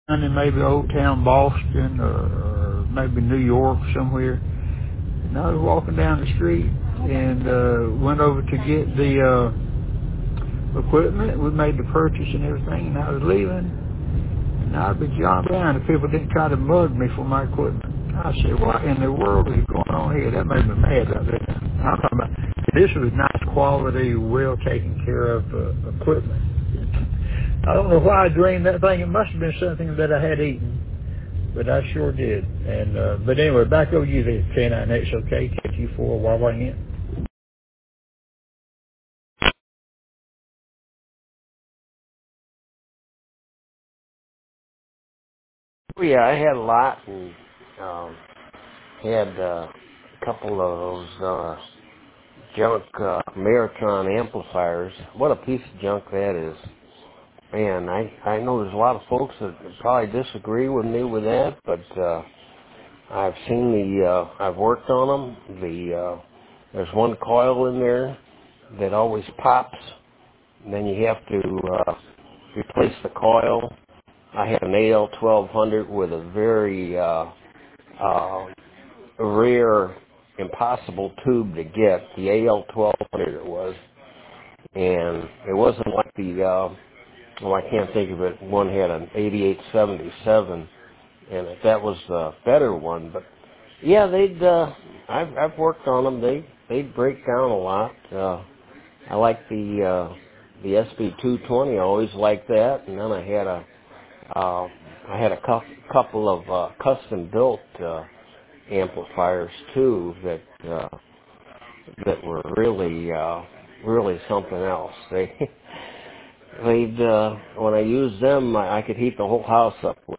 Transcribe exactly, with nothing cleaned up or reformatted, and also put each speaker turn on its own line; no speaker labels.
in maybe Old Town Boston or, or maybe New York somewhere. And I was walking down the street and uh, went over to get the uh, equipment. We made the purchase and everything, and I was leaving. And I'd be John Brown if people didn't try to mug me for my equipment. I said, what in the world is going on here? That made me mad out there. I'm talking about, this was nice quality, well taken care of uh, equipment. I don't know why I dreamed that thing. It must have been something that I had eaten, but I sure did. And uh, But anyway, back over to you there, K nine X O K, K Q four, Y Y N.
Well, yeah, I had a lot and um, had uh, a couple of those uh, junk uh, Maritron amplifiers. What a piece of junk that is. Man, I, I know there's a lot of folks that probably disagree with me with that, but uh, I've seen the, uh, I've worked on them. The, uh, there's one coil in there that always pops, and then you have to uh, replace the coil. I had an A L twelve hundred with a very uh, uh, rare, impossible tube to get. The A L twelve hundred it was, and it wasn't like the, uh, well, I can't think of it. One had an eighty-eight seventy-seven, and that was the better one. But yeah, they'd. Uh, I've I've worked on them. They they'd break down a lot. Uh, I like the uh, the S B two twenty. I always liked that, and then I had a uh, I had a cou- couple of uh, custom built uh, amplifiers too that uh, that were really uh, really something else. They they'd uh, when I used them, I, I could heat the whole house up with